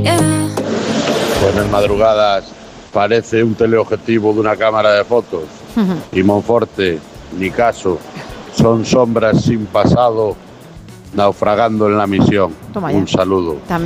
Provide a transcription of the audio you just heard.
Buenas madrugadas. Parece un teleobjetivo de una cámara de fotos. Y Monforte, ni caso. Son sombras sin pasado naufragando en la misión. Toma ya. Un saludo.